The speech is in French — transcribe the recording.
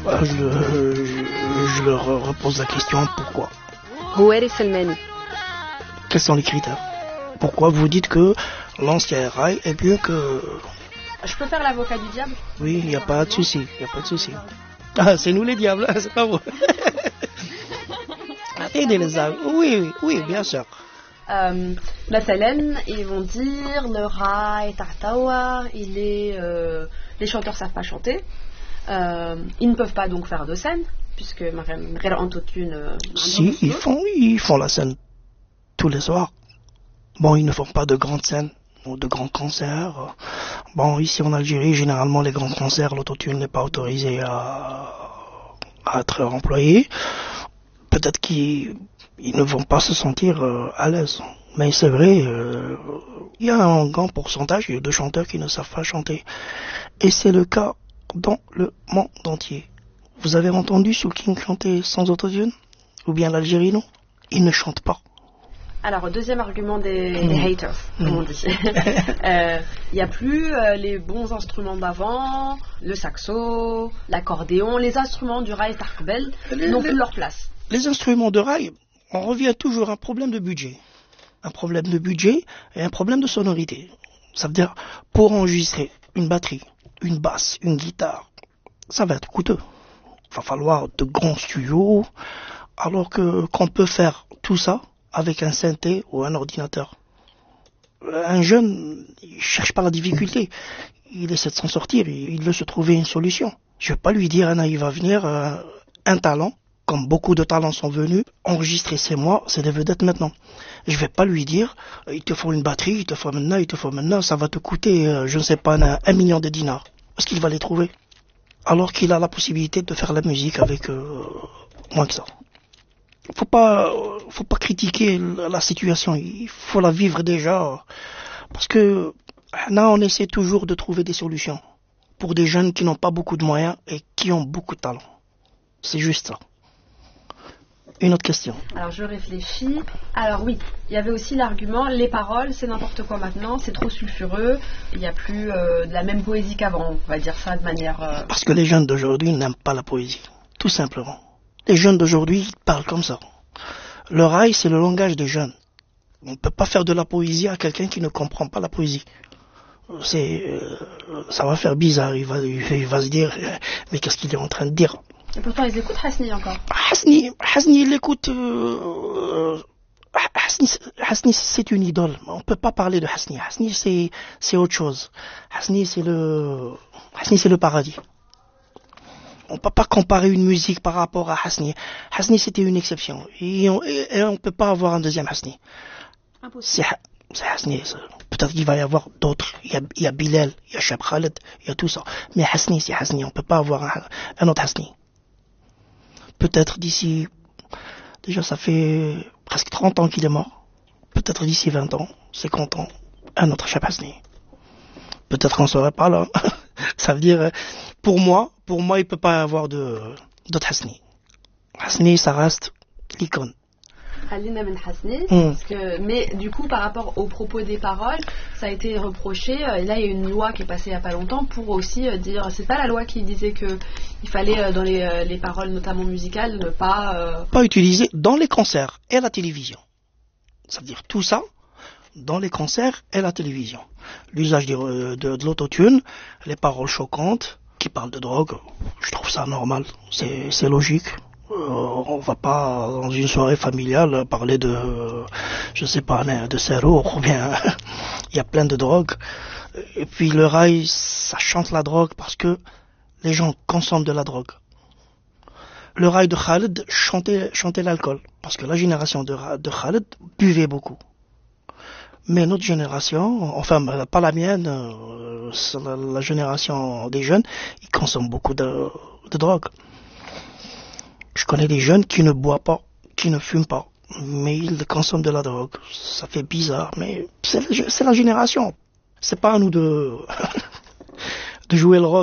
Je leur repose la question, pourquoi? Houari Salmani. Quels sont les critères? Pourquoi vous dites que l'ancien rail est mieux que... Je peux faire l'avocat du diable? Oui, il n'y a pas de souci, Ah, c'est nous les diables, c'est pas vous. Aidez les âmes. Oui, bien sûr. مثلا, ils vont dire le rail Tahtawa, les chanteurs savent pas chanter. Ils ne peuvent pas donc faire de scène, puisque Maria Antotune. Si, ils font la scène tous les soirs. Bon, ils ne font pas de grandes scènes ou de grands concerts. Bon, ici en Algérie, généralement, les grands concerts, l'autotune n'est pas autorisé à être employé. Peut-être qu'ils ne vont pas se sentir à l'aise. Mais c'est vrai, il y a un grand pourcentage de chanteurs qui ne savent pas chanter. Et c'est le cas dans le monde entier. Vous avez entendu Soul King chanter sans autotune? Ou bien l'Algérie, non? Ils ne chantent pas. Alors, deuxième argument des haters, comme on dit. Il n'y a plus les bons instruments d'avant, le saxo, l'accordéon, les instruments du rail Tahkbel n'ont plus leur place. Les instruments de rail, on revient toujours à un problème de budget. Un problème de budget et un problème de sonorité. Ça veut dire, pour enregistrer une batterie, une basse, une guitare, ça va être coûteux. Il va falloir de grands studios, alors qu'on peut faire tout ça avec un synthé ou un ordinateur. Un jeune, il cherche pas la difficulté. Il essaie de s'en sortir, il veut se trouver une solution. Je vais pas lui dire, il va venir un talent, comme beaucoup de talents sont venus, enregistrer ces mois, c'est des vedettes maintenant. Je vais pas lui dire, il te faut une batterie, il te faut maintenant, ça va te coûter, je ne sais pas, 1 million de dinars. Est-ce qu'il va les trouver? Alors qu'il a la possibilité de faire la musique avec moins que ça. Faut pas critiquer la situation, il faut la vivre déjà. Parce que là, on essaie toujours de trouver des solutions pour des jeunes qui n'ont pas beaucoup de moyens et qui ont beaucoup de talent. C'est juste ça. Une autre question. Alors je réfléchis. Alors oui, il y avait aussi l'argument, les paroles, c'est n'importe quoi maintenant, c'est trop sulfureux, il n'y a plus de la même poésie qu'avant, on va dire ça de manière... Parce que les jeunes d'aujourd'hui n'aiment pas la poésie, tout simplement. Les jeunes d'aujourd'hui ils parlent comme ça. Le rail, c'est le langage des jeunes. On ne peut pas faire de la poésie à quelqu'un qui ne comprend pas la poésie. Ça va faire bizarre, il va se dire, mais qu'est-ce qu'il est en train de dire? Et pourtant, ils écoutent Hasni encore. Hasni, il écoute... Hasni, c'est une idole. On ne peut pas parler de Hasni. Hasni, c'est autre chose. Hasni, c'est le paradis. On ne peut pas comparer une musique par rapport à Hasni. Hasni, c'était une exception. Et on ne peut pas avoir un deuxième Hasni. Impossible. C'est Hasni. Peut-être qu'il va y avoir d'autres. Il y a Bilal, il y a Cheb Khaled, il y a tout ça. Mais Hasni, c'est Hasni. On ne peut pas avoir un autre Hasni. Peut-être d'ici... Déjà, ça fait presque 30 ans qu'il est mort. Peut-être d'ici 20 ans, 50 ans, un autre Cheb Hasni. Peut-être qu'on ne serait pas là. Ça veut dire... Pour moi, il ne peut pas y avoir d'autre Hasni. Hasni, ça reste l'icône. Mais du coup, par rapport aux propos des paroles, ça a été reproché. Et là, il y a une loi qui est passée il n'y a pas longtemps pour aussi dire... C'est pas la loi qui disait qu'il fallait, dans les paroles, notamment musicales, ne pas... Pas utiliser dans les concerts et la télévision. Ça veut dire tout ça dans les concerts et la télévision. L'usage de l'autotune, les paroles choquantes, qui parlent de drogue, je trouve ça normal, c'est logique. On va pas dans une soirée familiale parler de, je sais pas, de serrour ou bien il y a plein de drogues. Et puis le rail, ça chante la drogue parce que les gens consomment de la drogue. Le rail de Khaled chantait l'alcool parce que la génération de Khaled buvait beaucoup. Mais notre génération, enfin pas la mienne, la génération des jeunes, ils consomment beaucoup de drogue. Je connais des jeunes qui ne boivent pas, qui ne fument pas, mais ils consomment de la drogue. Ça fait bizarre, mais c'est la génération. C'est pas à nous de jouer le rôle.